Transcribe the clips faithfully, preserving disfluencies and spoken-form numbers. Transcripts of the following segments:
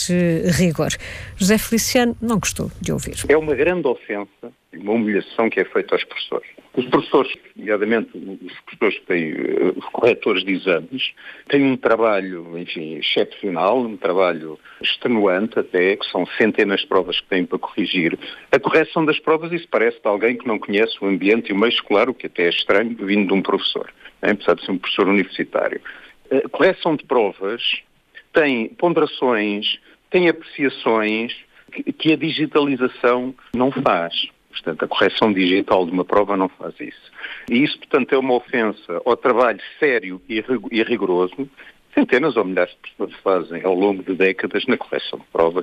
mais uh, rigor. José Feliciano não gostou de ouvir. É uma grande ofensa, uma humilhação que é feita aos professores. Os professores, nomeadamente os professores que têm, os corretores de exames, têm um trabalho, enfim, excepcional, um trabalho extenuante até, que são centenas de provas que têm para corrigir. A correção das provas, isso parece de alguém que não conhece o ambiente e o meio escolar, o que até é estranho, vindo de um professor, né? Apesar de ser um professor universitário. A correção de provas tem ponderações, tem apreciações que, que a digitalização não faz. Portanto, a correção digital de uma prova não faz isso. E isso, portanto, é uma ofensa ao trabalho sério e rigoroso. Centenas ou milhares de pessoas fazem ao longo de décadas na correção de provas.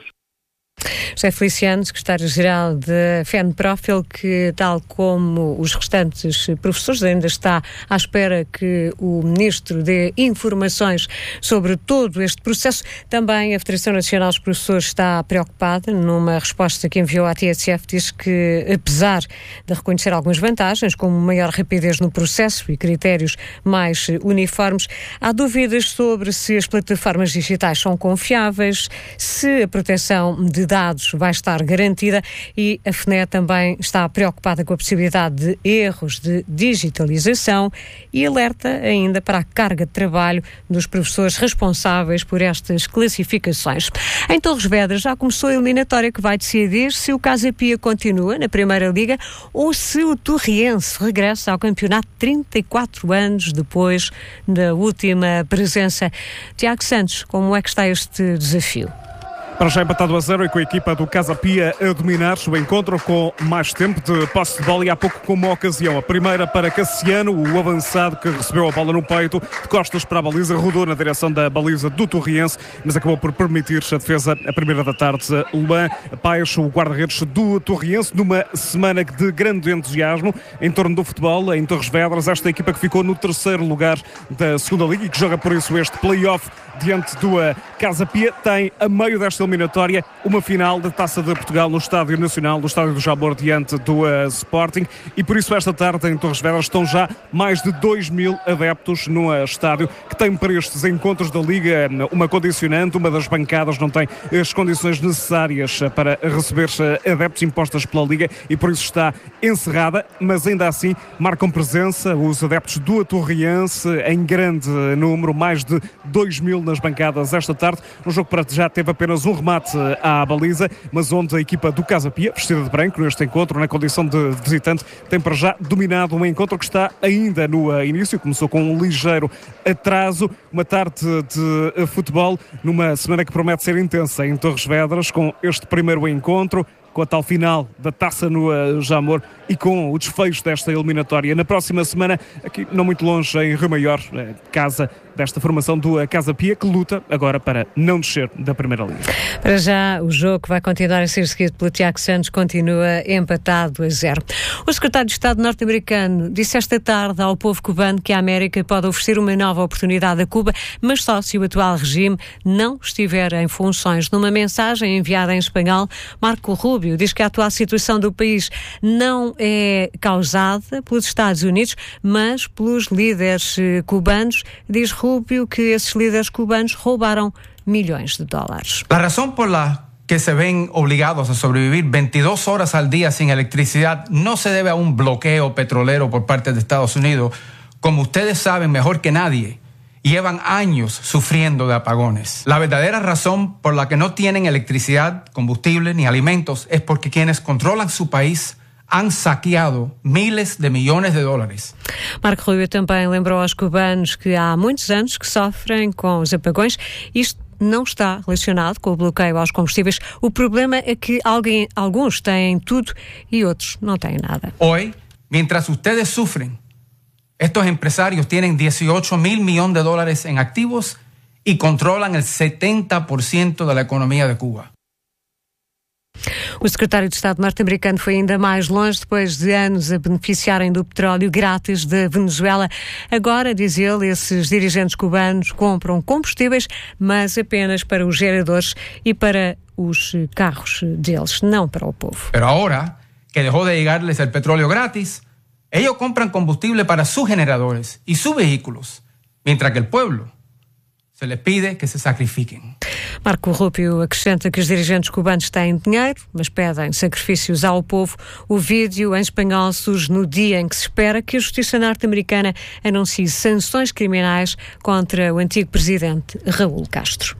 José Feliciano, secretário-geral da FENPROFIL, que, tal como os restantes professores, ainda está à espera que o Ministro dê informações sobre todo este processo. Também a Federação Nacional dos Professores está preocupada. Numa resposta que enviou à T S F, diz que, apesar de reconhecer algumas vantagens, como maior rapidez no processo e critérios mais uniformes, há dúvidas sobre se as plataformas digitais são confiáveis, se a proteção de dados vai estar garantida, e a F N E também está preocupada com a possibilidade de erros de digitalização e alerta ainda para a carga de trabalho dos professores responsáveis por estas classificações. Em Torres Vedras já começou a eliminatória que vai decidir se o Casa Pia continua na Primeira Liga ou se o Torriense regressa ao campeonato trinta e quatro anos depois da última presença. Tiago Santos, como é que está este desafio? Para já empatado a zero e com a equipa do Casa Pia a dominar o encontro com mais tempo de posse de bola e há pouco com uma ocasião. A primeira para Cassiano, o avançado que recebeu a bola no peito, de costas para a baliza, rodou na direção da baliza do Torriense, mas acabou por permitir a defesa a primeira da tarde. Luan Paes, o guarda-redes do Torriense, numa semana de grande entusiasmo em torno do futebol em Torres Vedras. Esta equipa que ficou no terceiro lugar da segunda Liga e que joga por isso este play-off diante do Casa Pia, tem a meio desta eliminatória uma final da Taça de Portugal no Estádio Nacional, no Estádio do Jamor, diante do uh, Sporting, e por isso esta tarde em Torres Vedras estão já mais de dois mil adeptos no uh, estádio, que tem para estes encontros da Liga uma condicionante. Uma das bancadas não tem as condições necessárias uh, para receber uh, adeptos impostas pela Liga e por isso está encerrada, mas ainda assim marcam presença os adeptos do Torriense em grande número, mais de dois mil nas bancadas esta tarde. Um jogo que já teve apenas um remate à baliza, mas onde a equipa do Casa Pia, vestida de branco neste encontro, na condição de visitante, tem para já dominado um encontro que está ainda no início. Começou com um ligeiro atraso. Uma tarde de futebol numa semana que promete ser intensa em Torres Vedras, com este primeiro encontro, com a tal final da Taça no uh, Jamor e com o desfecho desta eliminatória. Na próxima semana, aqui não muito longe, em Rio Maior, uh, casa desta formação do uh, Casa Pia, que luta agora para não descer da Primeira Liga. Para já, o jogo que vai continuar a ser seguido pelo Tiago Santos continua empatado a zero. O secretário de Estado norte-americano disse esta tarde ao povo cubano que a América pode oferecer uma nova oportunidade a Cuba, mas só se o atual regime não estiver em funções. Numa mensagem enviada em espanhol, Marco Rubio diz que a atual situação do país não é causada pelos Estados Unidos, mas pelos líderes cubanos. Diz Rubio que esses líderes cubanos roubaram milhões de dólares. La razón por la que se ven obligados a sobrevivir veintidós horas al día sin electricidad no se debe a un bloqueo petrolero por parte de Estados Unidos. Como ustedes saben mejor que nadie, llevan años sufriendo de apagones. La verdadera razón por la que no tienen electricidad, combustible ni alimentos es porque quienes controlan su país han saqueado miles de millones de dólares. Marco Rubio também lembrou aos cubanos que há muitos anos que sofrem com os apagões. Isto não está relacionado com o bloqueio aos combustíveis. O problema é que alguém, alguns têm tudo e outros não têm nada. Hoy, mientras ustedes sufren, estos empresarios tienen dieciocho mil millones de dólares en activos y controlan el setenta por ciento de la economía de Cuba. O secretário de Estado norte-americano foi ainda mais longe depois de anos a beneficiarem do petróleo grátis da Venezuela. Agora, diz ele, esses dirigentes cubanos compram combustíveis, mas apenas para os geradores e para os carros deles, não para o povo. Pero ahora que dejó de llegarles el petróleo gratis, ellos compran combustible para sus generadores y sus vehículos, mientras que el pueblo Se les pide que se sacrifiquen. Marco Rubio acrescenta que os dirigentes cubanos têm dinheiro, mas pedem sacrifícios ao povo. O vídeo em espanhol surge no dia em que se espera que a justiça norte-americana anuncie sanções criminais contra o antigo presidente Raul Castro.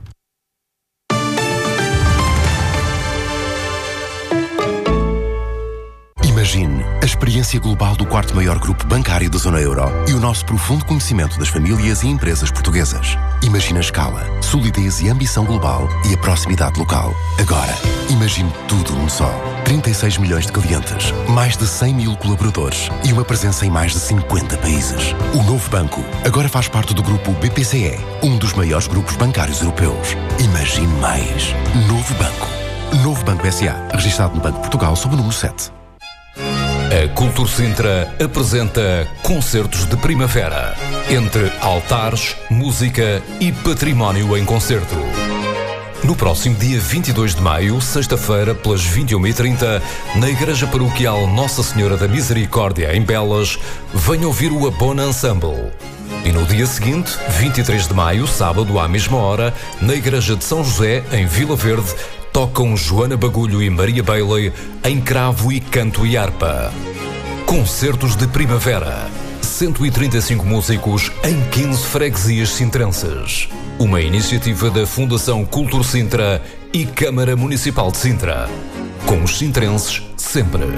Imagine a experiência global do quarto maior grupo bancário da zona euro e o nosso profundo conhecimento das famílias e empresas portuguesas. Imagine a escala, solidez e ambição global e a proximidade local. Agora, imagine tudo num só. trinta e seis milhões de clientes, mais de cem mil colaboradores e uma presença em mais de cinquenta países. O novo banco agora faz parte do grupo B P C E, um dos maiores grupos bancários europeus. Imagine mais. Novo Banco. Novo Banco S A, registado no Banco de Portugal sob o número sete. A Cultur Sintra apresenta Concertos de Primavera, entre altares, música e património em concerto. No próximo dia vinte e dois de maio, sexta-feira, pelas vinte e uma e trinta, na Igreja Paroquial Nossa Senhora da Misericórdia, em Belas, venha ouvir o Abona Ensemble. E no dia seguinte, vinte e três de maio, sábado, à mesma hora, na Igreja de São José, em Vila Verde, tocam Joana Bagulho e Maria Bailey em cravo e canto e harpa. Concertos de Primavera. cento e trinta e cinco músicos em quinze freguesias sintrenses. Uma iniciativa da Fundação Cultur Sintra e Câmara Municipal de Sintra. Com os sintrenses sempre.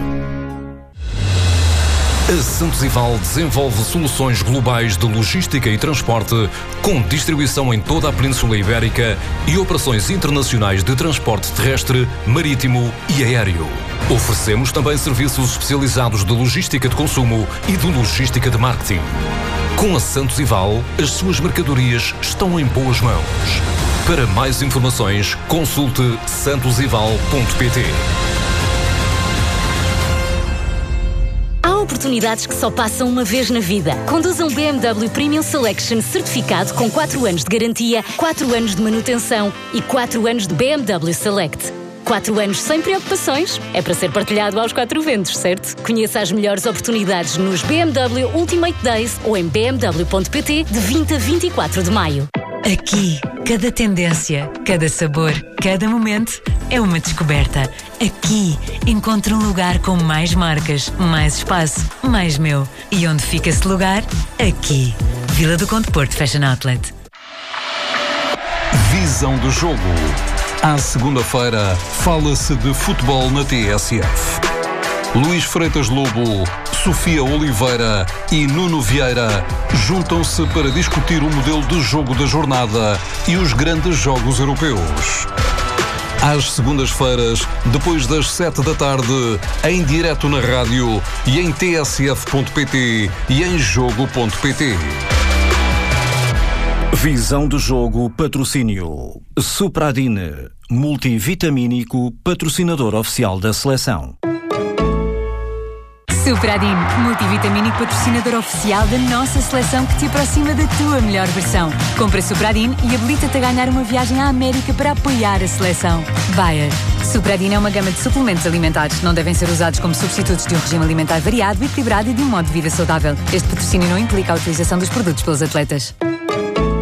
A Santos Ival desenvolve soluções globais de logística e transporte com distribuição em toda a Península Ibérica e operações internacionais de transporte terrestre, marítimo e aéreo. Oferecemos também serviços especializados de logística de consumo e de logística de marketing. Com a Santos Ival, as suas mercadorias estão em boas mãos. Para mais informações, consulte santos ival ponto pt. Oportunidades que só passam uma vez na vida. Conduza um B M W Premium Selection certificado com quatro anos de garantia, quatro anos de manutenção e quatro anos de B M W Select. quatro anos sem preocupações. É para ser partilhado aos quatro ventos, certo? Conheça as melhores oportunidades nos B M W Ultimate Days ou em b m w ponto p t de vinte a vinte e quatro de maio. Aqui, cada tendência, cada sabor, cada momento é uma descoberta. Aqui, encontro um lugar com mais marcas, mais espaço, mais meu. E onde fica esse lugar? Aqui. Vila do Conde Porto Fashion Outlet. Visão do jogo. À segunda-feira, fala-se de futebol na T S F. Luís Freitas Lobo, Sofia Oliveira e Nuno Vieira juntam-se para discutir o modelo de jogo da jornada e os grandes jogos europeus. Às segundas-feiras, depois das sete da tarde, em direto na rádio e em t s f ponto p t e em jogo ponto p t. Visão do jogo, patrocínio Supradine, multivitamínico, patrocinador oficial da seleção. Supradine, multivitamínico patrocinador oficial da nossa seleção que te aproxima da tua melhor versão. Compra Supradine e habilita-te a ganhar uma viagem à América para apoiar a seleção. Bayer. Supradine é uma gama de suplementos alimentares. Não devem ser usados como substitutos de um regime alimentar variado, equilibrado e de um modo de vida saudável. Este patrocínio não implica a utilização dos produtos pelos atletas.